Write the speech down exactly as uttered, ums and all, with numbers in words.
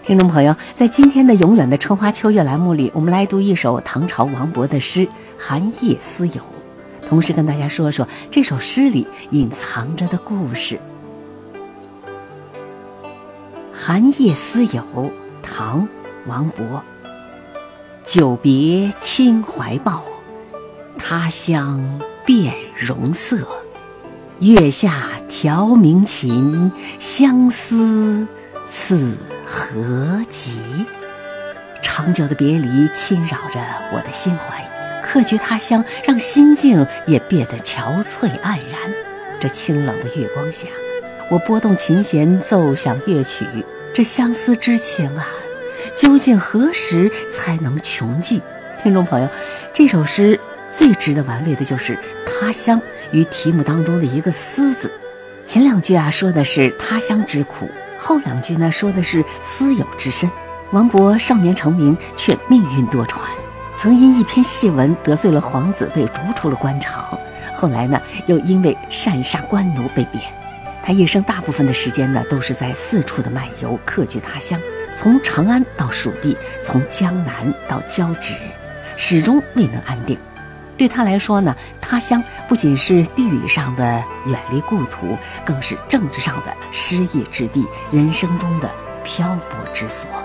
听众朋友，在今天的永远的春花秋月栏目里，我们来读一首唐朝王勃的诗《寒夜思友》，同时跟大家说说这首诗里隐藏着的故事。寒夜思友，唐·王勃。久别亲怀抱，他乡变容色。月下调鸣琴，相思此何极？长久的别离侵扰着我的心怀，客居他乡，让心境也变得憔悴黯然。这清冷的月光下，我拨动琴弦奏响乐曲，这相思之情啊，究竟何时才能穷尽？听众朋友，这首诗最值得玩味的就是他乡与题目当中的一个思字。前两句啊说的是他乡之苦，后两句呢说的是思友之深。王勃少年成名，却命运多舛，曾因一篇戏文得罪了皇子，被逐出了官场，后来呢又因为擅杀官奴被贬。他一生大部分的时间呢都是在四处的漫游，客居他乡，从长安到蜀地，从江南到交趾，始终未能安定。对他来说呢，他乡不仅是地理上的远离故土，更是政治上的失意之地，人生中的漂泊之所。